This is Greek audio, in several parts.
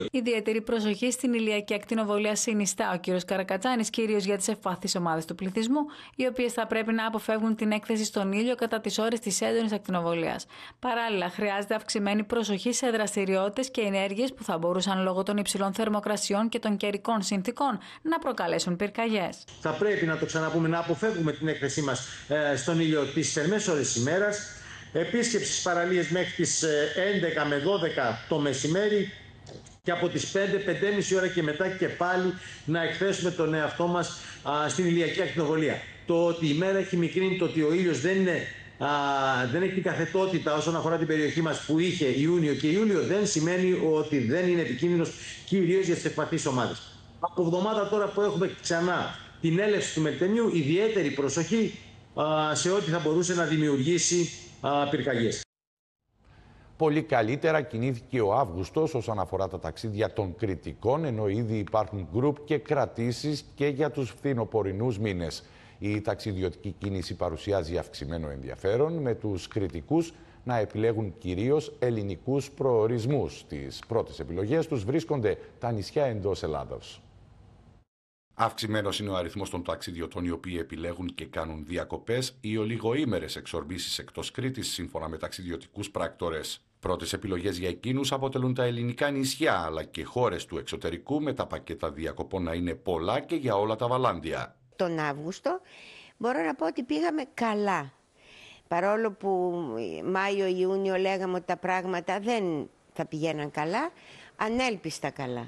Ιδιαίτερη προσοχή στην ηλιακή ακτινοβολία συνιστά ο κ. Καρακατζάνης, κυρίως για τις ευπαθείς ομάδες του πληθυσμού, οι οποίες θα πρέπει να αποφεύγουν την έκθεση στον ήλιο κατά τις ώρες της έντονης ακτινοβολίας. Παράλληλα, χρειάζεται αυξημένη προσοχή σε δραστηριότητες και ενέργειες που θα μπορούσαν λόγω των υψηλών θερμοκρασιών και των καιρικών συνθήκων να προκαλέσουν πυρκαγιές. Θα πρέπει να το ξαναπούμε, να αποφεύγουμε την έκθεσή μας στον ήλιο τις θερμές ώρες της ημέρας, επίσκεψη στις παραλίες μέχρι τις 11 με 12 το μεσημέρι. Και από τις 5-5.30 ώρα και μετά και πάλι να εκθέσουμε τον εαυτό μας στην ηλιακή ακτινοβολία. Το ότι η μέρα έχει μικρύνει, το ότι ο ήλιος δεν έχει την καθετότητα όσον αφορά την περιοχή μας που είχε Ιούνιο και Ιούλιο, δεν σημαίνει ότι δεν είναι επικίνδυνος, κυρίως για τις ευπαθείς ομάδες. Από εβδομάδα τώρα που έχουμε ξανά την έλευση του Μελτενιού, ιδιαίτερη προσοχή σε ό,τι θα μπορούσε να δημιουργήσει πυρκαγιές. Πολύ καλύτερα κινήθηκε ο Αύγουστος όσον αφορά τα ταξίδια των κριτικών, ενώ ήδη υπάρχουν γκρουπ και κρατήσεις και για τους φθινοπορεινούς μήνες. Η ταξιδιωτική κίνηση παρουσιάζει αυξημένο ενδιαφέρον, με τους κριτικούς να επιλέγουν κυρίως ελληνικούς προορισμούς. Στις πρώτες επιλογές τους βρίσκονται τα νησιά εντός Ελλάδος. Αυξημένος είναι ο αριθμός των ταξιδιωτών οι οποίοι επιλέγουν και κάνουν διακοπές ή ολιγοήμερες εξορμήσεις εκτός Κρήτης, σύμφωνα με ταξιδιωτικούς πράκτορες. Πρώτες επιλογές για εκείνους αποτελούν τα ελληνικά νησιά, αλλά και χώρες του εξωτερικού, με τα πακέτα διακοπών να είναι πολλά και για όλα τα βαλάντια. Τον Αύγουστο μπορώ να πω ότι πήγαμε καλά. Παρόλο που Μάιο-Ιούνιο λέγαμε ότι τα πράγματα δεν θα πηγαίναν καλά, ανέλπιστα καλά.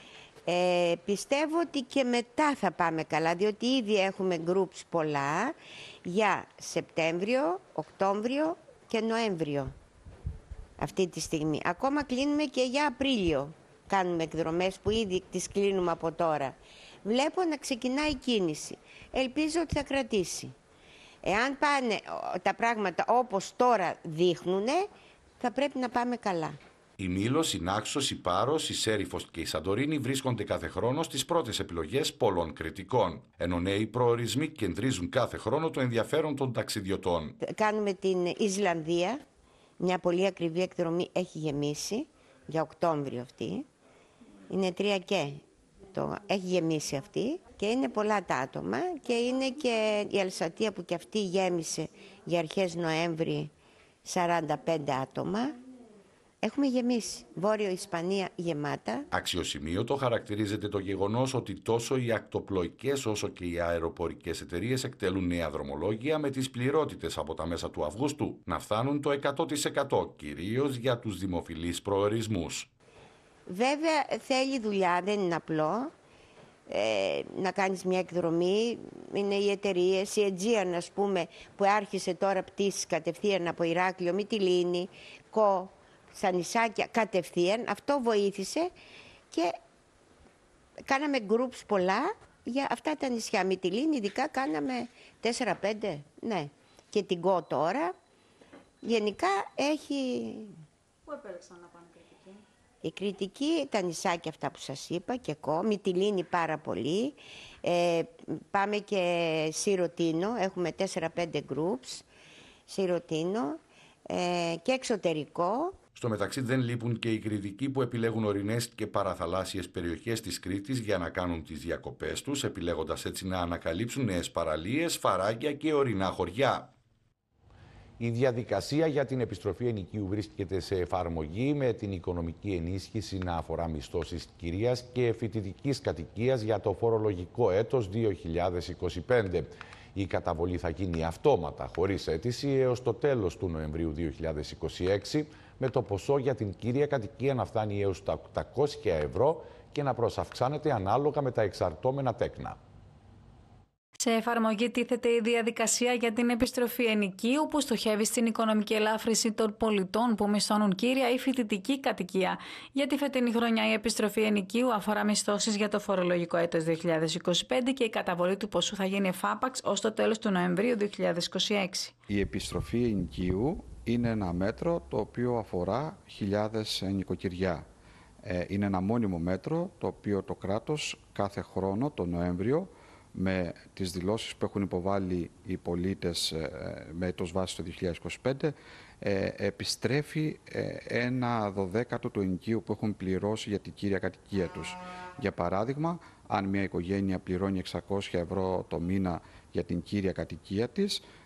Πιστεύω ότι και μετά θα πάμε καλά, διότι ήδη έχουμε groups πολλά για Σεπτέμβριο, Οκτώβριο και Νοέμβριο αυτή τη στιγμή. Ακόμα κλείνουμε και για Απρίλιο, κάνουμε εκδρομές που ήδη τις κλείνουμε από τώρα. Βλέπω να ξεκινάει η κίνηση, ελπίζω ότι θα κρατήσει. Εάν πάνε τα πράγματα όπως τώρα δείχνουνε, θα πρέπει να πάμε καλά. Η Μήλος, η Νάξος, η Πάρος, η Σέριφος και η Σαντορίνη βρίσκονται κάθε χρόνο στις πρώτες επιλογές πολλών κριτικών. Ενώ νέοι προορισμοί κεντρίζουν κάθε χρόνο το ενδιαφέρον των ταξιδιωτών. Κάνουμε την Ισλανδία, μια πολύ ακριβή εκδρομή έχει γεμίσει, για Οκτώβριο αυτή. Είναι 3 και έχει γεμίσει αυτή και είναι πολλά τα άτομα και είναι και η Αλσατία που και αυτή γέμισε για αρχές Νοέμβρη 45 άτομα. Έχουμε γεμίσει. Βόρειο Ισπανία γεμάτα. Αξιοσημείωτο χαρακτηρίζεται το γεγονός ότι τόσο οι ακτοπλοϊκές όσο και οι αεροπορικές εταιρείες εκτελούν νέα δρομολόγια, με τις πληρότητες από τα μέσα του Αυγούστου να φτάνουν το 100%, κυρίως για τους δημοφιλείς προορισμούς. Βέβαια θέλει δουλειά, δεν είναι απλό να κάνεις μια εκδρομή. Είναι οι εταιρείες, η Aegean ας πούμε, που άρχισε τώρα πτήσεις κατευθείαν από Ηράκλειο, Μυτιλήνη, Κο, στα νησάκια κατευθείαν. Αυτό βοήθησε και κάναμε groups πολλά για αυτά τα νησιά. Μυτιλήνη ειδικά κάναμε 4-5, ναι. Και την Κο τώρα. Γενικά έχει... Πού επέλεξαν να πάνε κριτική? Η κριτική, τα νησάκια αυτά που σας είπα και Κο, Μυτιλήνη πάρα πολύ. Πάμε και Σιρωτίνο, έχουμε 4-5 groups, Σιρωτίνο και εξωτερικό. Στο μεταξύ δεν λείπουν και οι κριτικοί που επιλέγουν ορεινές και παραθαλάσσιες περιοχές της Κρήτης για να κάνουν τις διακοπές τους, επιλέγοντας έτσι να ανακαλύψουν νέες παραλίες, φαράγγια και ορεινά χωριά. Η διαδικασία για την επιστροφή ενοικίου βρίσκεται σε εφαρμογή, με την οικονομική ενίσχυση να αφορά μισθώσεις κυρίας και φοιτητικής κατοικίας για το φορολογικό έτος 2025. Η καταβολή θα γίνει αυτόματα, χωρίς αίτηση, έως το τέλος του Νοεμβρίου 2026, με το ποσό για την κύρια κατοικία να φτάνει έως τα 800 ευρώ και να προσαυξάνεται ανάλογα με τα εξαρτώμενα τέκνα. Σε εφαρμογή τίθεται η διαδικασία για την επιστροφή ενοικίου, που στοχεύει στην οικονομική ελάφρυνση των πολιτών που μισθώνουν κύρια ή φοιτητική κατοικία. Για τη φετινή χρονιά η επιστροφή ενοικίου αφορά μισθώσεις για το φορολογικό έτος 2025 και η καταβολή του ποσού θα γίνει εφάπαξ ως το τέλος του Νοεμβρίου 2026. Η επιστροφή ενοικίου είναι ένα μέτρο το οποίο αφορά χιλιάδες νοικοκυριά. Είναι ένα μόνιμο μέτρο το οποίο το κράτος κάθε χρόνο, το Νοέμβριο, με τις δηλώσεις που έχουν υποβάλει οι πολίτες με έτος βάση το 2025, επιστρέφει 1/12 του ενοικίου που έχουν πληρώσει για την κύρια κατοικία τους. Για παράδειγμα, αν μια οικογένεια πληρώνει 600 ευρώ το μήνα για την κύρια κατοικία της,